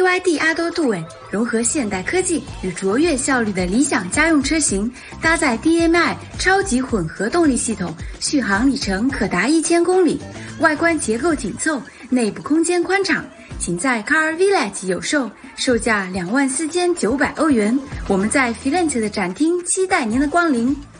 BYD ADO Duet 融合现代科技与卓越效率的理想家用车型，搭载 DMI 超级混合动力系统，续航里程可达1000公里，外观结构紧凑，内部空间宽敞，仅在 Car Village 有售，售价24900欧元。我们在 Firenze 的展厅期待您的光临。